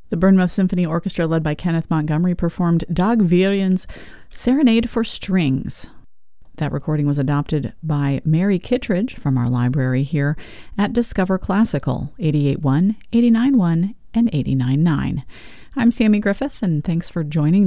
The Bournemouth Symphony Orchestra, led by Kenneth Montgomery, performed Dag Viren's Serenade for Strings. That recording was adopted by Mary Kittredge from our library here at Discover Classical, 88.1, 89.1, and 89.9. I'm Sammy Griffith, and thanks for joining me